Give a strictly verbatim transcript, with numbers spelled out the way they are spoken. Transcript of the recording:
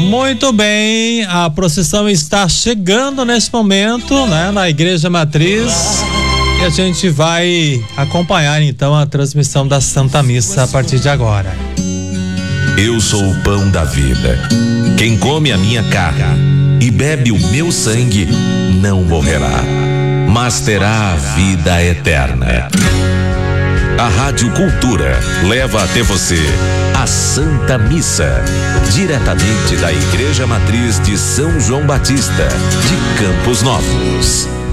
Muito bem, a procissão está chegando nesse momento, né, na Igreja Matriz, e a gente vai acompanhar então a transmissão da Santa Missa a partir de agora. Eu sou o pão da vida. Quem come a minha carne e bebe o meu sangue não morrerá, mas terá a vida eterna. A Rádio Cultura leva até você a Santa Missa, diretamente da Igreja Matriz de São João Batista, de Campos Novos.